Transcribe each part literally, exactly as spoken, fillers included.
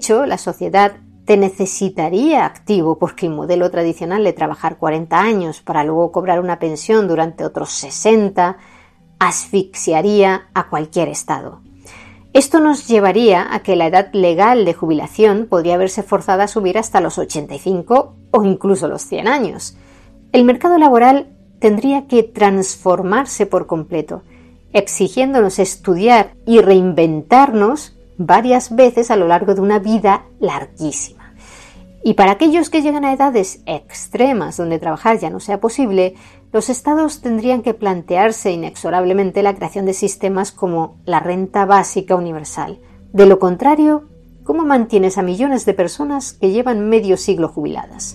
hecho, la sociedad te necesitaría activo porque el modelo tradicional de trabajar cuarenta años para luego cobrar una pensión durante otros sesenta asfixiaría a cualquier estado. Esto nos llevaría a que la edad legal de jubilación podría verse forzada a subir hasta los ochenta y cinco o incluso los cien años. El mercado laboral tendría que transformarse por completo, exigiéndonos estudiar y reinventarnos varias veces a lo largo de una vida larguísima. Y para aquellos que llegan a edades extremas donde trabajar ya no sea posible, los estados tendrían que plantearse inexorablemente la creación de sistemas como la renta básica universal. De lo contrario, ¿cómo mantienes a millones de personas que llevan medio siglo jubiladas?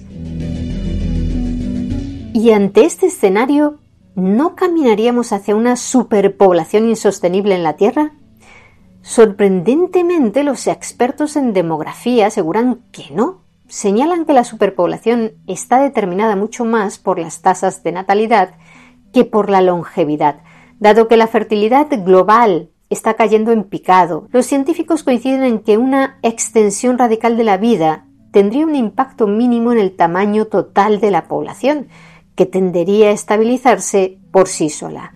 Y ante este escenario, ¿no caminaríamos hacia una superpoblación insostenible en la Tierra? Sorprendentemente, los expertos en demografía aseguran que no. Señalan que la superpoblación está determinada mucho más por las tasas de natalidad que por la longevidad, dado que la fertilidad global está cayendo en picado. Los científicos coinciden en que una extensión radical de la vida tendría un impacto mínimo en el tamaño total de la población, que tendería a estabilizarse por sí sola.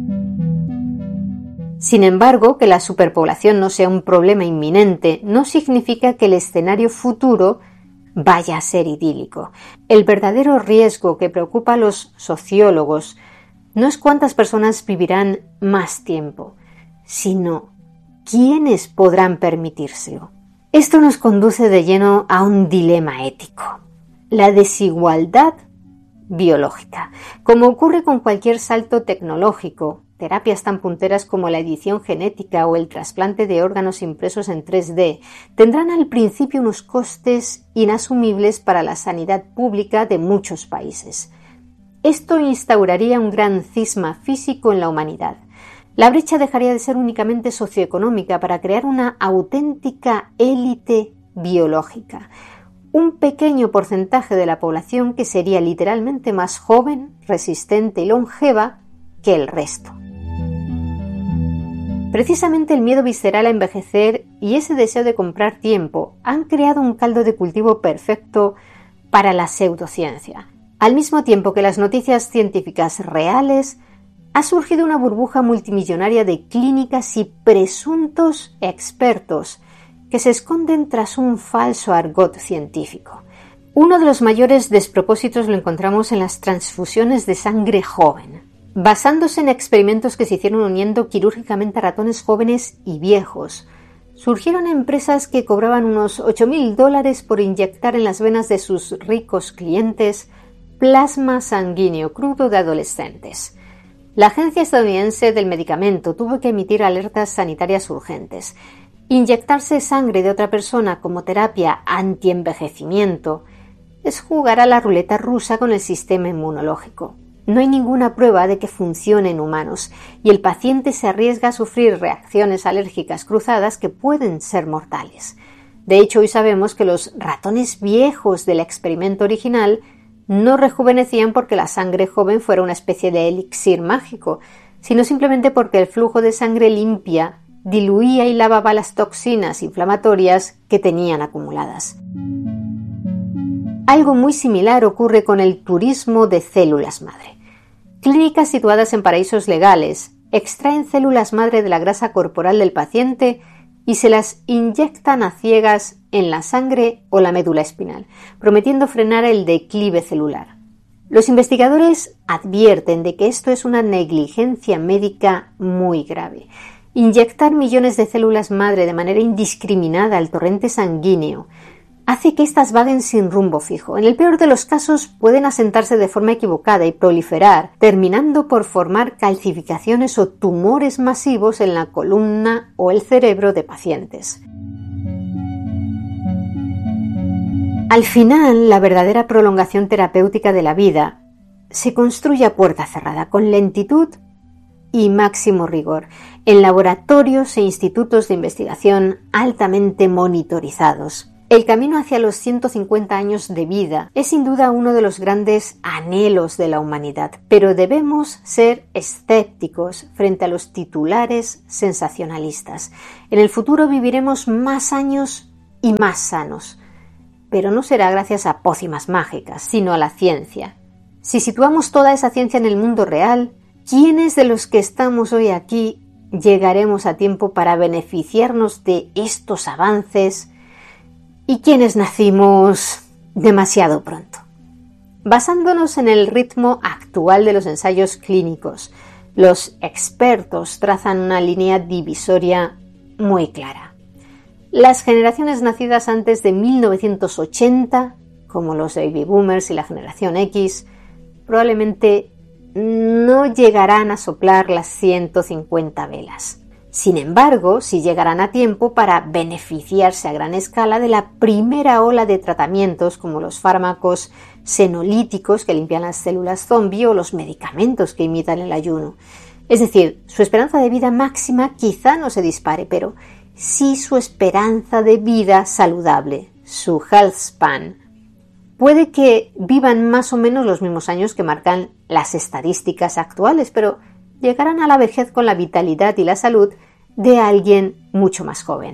Sin embargo, que la superpoblación no sea un problema inminente no significa que el escenario futuro vaya a ser idílico. El verdadero riesgo que preocupa a los sociólogos no es cuántas personas vivirán más tiempo, sino quiénes podrán permitírselo. Esto nos conduce de lleno a un dilema ético: la desigualdad biológica. Como ocurre con cualquier salto tecnológico, terapias tan punteras como la edición genética o el trasplante de órganos impresos en tres D tendrán al principio unos costes inasumibles para la sanidad pública de muchos países. Esto instauraría un gran cisma físico en la humanidad. La brecha dejaría de ser únicamente socioeconómica para crear una auténtica élite biológica. Un pequeño porcentaje de la población que sería literalmente más joven, resistente y longeva que el resto. Precisamente el miedo visceral a envejecer y ese deseo de comprar tiempo han creado un caldo de cultivo perfecto para la pseudociencia. Al mismo tiempo que las noticias científicas reales, ha surgido una burbuja multimillonaria de clínicas y presuntos expertos que se esconden tras un falso argot científico. Uno de los mayores despropósitos lo encontramos en las transfusiones de sangre joven. Basándose en experimentos que se hicieron uniendo quirúrgicamente a ratones jóvenes y viejos, surgieron empresas que cobraban unos ocho mil dólares por inyectar en las venas de sus ricos clientes plasma sanguíneo crudo de adolescentes. La Agencia Estadounidense del Medicamento tuvo que emitir alertas sanitarias urgentes. Inyectarse sangre de otra persona como terapia antienvejecimiento es jugar a la ruleta rusa con el sistema inmunológico. No hay ninguna prueba de que funcione en humanos y el paciente se arriesga a sufrir reacciones alérgicas cruzadas que pueden ser mortales. De hecho, hoy sabemos que los ratones viejos del experimento original no rejuvenecían porque la sangre joven fuera una especie de elixir mágico, sino simplemente porque el flujo de sangre limpia diluía y lavaba las toxinas inflamatorias que tenían acumuladas. Algo muy similar ocurre con el turismo de células madre. Clínicas situadas en paraísos legales extraen células madre de la grasa corporal del paciente y se las inyectan a ciegas en la sangre o la médula espinal, prometiendo frenar el declive celular. Los investigadores advierten de que esto es una negligencia médica muy grave. Inyectar millones de células madre de manera indiscriminada al torrente sanguíneo hace que éstas vaguen sin rumbo fijo. En el peor de los casos pueden asentarse de forma equivocada y proliferar, terminando por formar calcificaciones o tumores masivos en la columna o el cerebro de pacientes. Al final, la verdadera prolongación terapéutica de la vida se construye a puerta cerrada, con lentitud y máximo rigor, en laboratorios e institutos de investigación altamente monitorizados. El camino hacia los ciento cincuenta años de vida es sin duda uno de los grandes anhelos de la humanidad, pero debemos ser escépticos frente a los titulares sensacionalistas. En el futuro viviremos más años y más sanos. Pero no será gracias a pócimas mágicas, sino a la ciencia. Si situamos toda esa ciencia en el mundo real, ¿quiénes de los que estamos hoy aquí llegaremos a tiempo para beneficiarnos de estos avances? ¿Y quiénes nacimos demasiado pronto? Basándonos en el ritmo actual de los ensayos clínicos, los expertos trazan una línea divisoria muy clara. Las generaciones nacidas antes de mil novecientos ochenta, como los baby boomers y la generación X, probablemente no llegarán a soplar las ciento cincuenta velas. Sin embargo, sí llegarán a tiempo para beneficiarse a gran escala de la primera ola de tratamientos como los fármacos senolíticos que limpian las células zombie o los medicamentos que imitan el ayuno. Es decir, su esperanza de vida máxima quizá no se dispare, pero sí su esperanza de vida saludable, su health span. Puede que vivan más o menos los mismos años que marcan las estadísticas actuales, pero llegarán a la vejez con la vitalidad y la salud de alguien mucho más joven.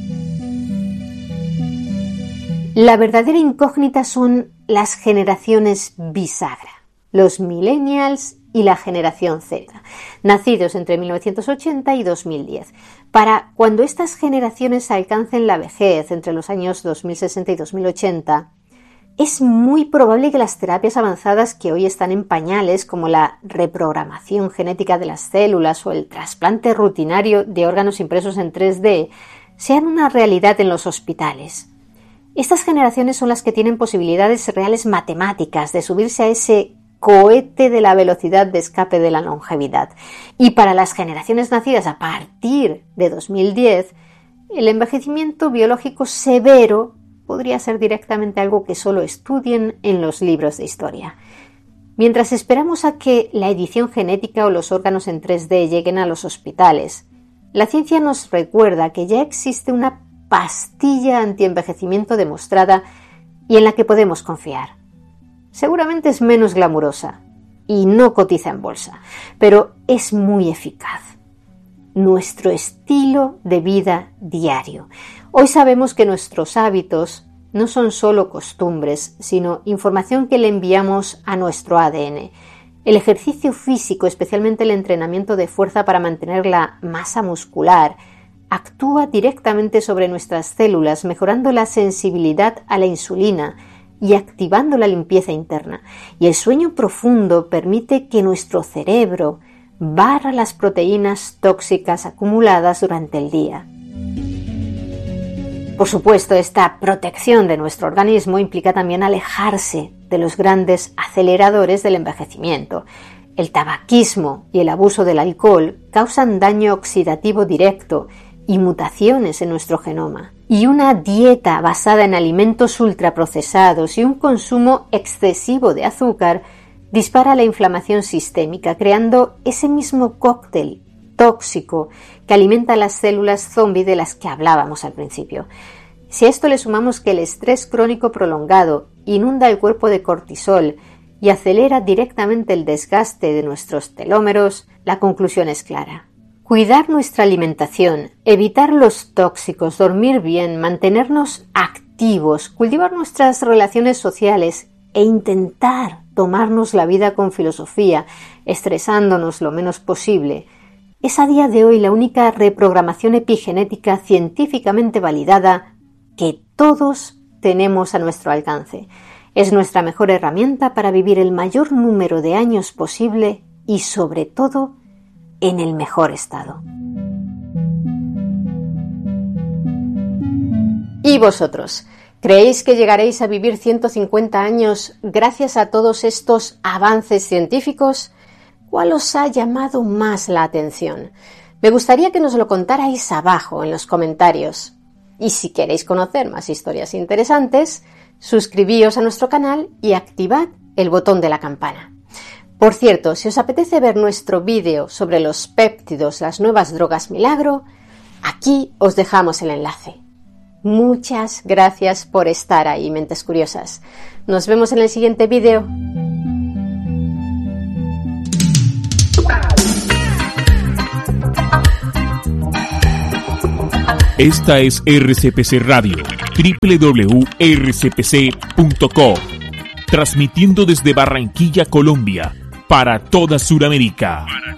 La verdadera incógnita son las generaciones bisagra, los millennials y la generación Z, nacidos entre mil novecientos ochenta y dos mil diez. Para cuando estas generaciones alcancen la vejez entre los años dos mil sesenta y dos mil ochenta, es muy probable que las terapias avanzadas que hoy están en pañales, como la reprogramación genética de las células o el trasplante rutinario de órganos impresos en tres D, sean una realidad en los hospitales. Estas generaciones son las que tienen posibilidades reales matemáticas de subirse a ese cohete de la velocidad de escape de la longevidad. Y para las generaciones nacidas a partir de dos mil diez, el envejecimiento biológico severo podría ser directamente algo que solo estudien en los libros de historia. Mientras esperamos a que la edición genética o los órganos en tres D lleguen a los hospitales, la ciencia nos recuerda que ya existe una pastilla antienvejecimiento demostrada y en la que podemos confiar. Seguramente es menos glamurosa y no cotiza en bolsa, pero es muy eficaz. Nuestro estilo de vida diario. Hoy sabemos que nuestros hábitos no son solo costumbres, sino información que le enviamos a nuestro A D N. El ejercicio físico, especialmente el entrenamiento de fuerza para mantener la masa muscular, actúa directamente sobre nuestras células, mejorando la sensibilidad a la insulina y activando la limpieza interna. Y el sueño profundo permite que nuestro cerebro barra las proteínas tóxicas acumuladas durante el día. Por supuesto, esta protección de nuestro organismo implica también alejarse de los grandes aceleradores del envejecimiento. El tabaquismo y el abuso del alcohol causan daño oxidativo directo y mutaciones en nuestro genoma. Y una dieta basada en alimentos ultraprocesados y un consumo excesivo de azúcar dispara la inflamación sistémica, creando ese mismo cóctel tóxico que alimenta las células zombie de las que hablábamos al principio. Si a esto le sumamos que el estrés crónico prolongado inunda el cuerpo de cortisol y acelera directamente el desgaste de nuestros telómeros, la conclusión es clara. Cuidar nuestra alimentación, evitar los tóxicos, dormir bien, mantenernos activos, cultivar nuestras relaciones sociales e intentar tomarnos la vida con filosofía, estresándonos lo menos posible, es a día de hoy la única reprogramación epigenética científicamente validada que todos tenemos a nuestro alcance. Es nuestra mejor herramienta para vivir el mayor número de años posible y, sobre todo, en el mejor estado. ¿Y vosotros? ¿Creéis que llegaréis a vivir ciento cincuenta años gracias a todos estos avances científicos? ¿Cuál os ha llamado más la atención? Me gustaría que nos lo contarais abajo en los comentarios. Y si queréis conocer más historias interesantes, suscribíos a nuestro canal y activad el botón de la campana. Por cierto, si os apetece ver nuestro vídeo sobre los péptidos, las nuevas drogas milagro, aquí os dejamos el enlace. Muchas gracias por estar ahí, mentes curiosas. Nos vemos en el siguiente vídeo. Esta es R C P C Radio, doble u doble u doble u punto r c p c punto com, transmitiendo desde Barranquilla, Colombia, para toda Sudamérica.